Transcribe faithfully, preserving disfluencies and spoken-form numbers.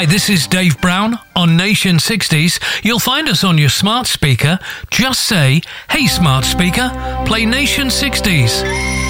Hi, this is Dave Brown on Nation sixties. You'll find us on your smart speaker. Just say, "Hey smart speaker, play Nation sixties."